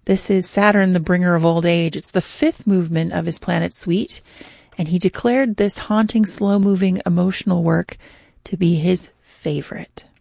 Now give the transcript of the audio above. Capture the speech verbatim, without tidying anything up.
This is Saturn, the bringer of old age. It's the fifth movement of his Planet Suite, and he declared this haunting, slow-moving, emotional work to be his favorite.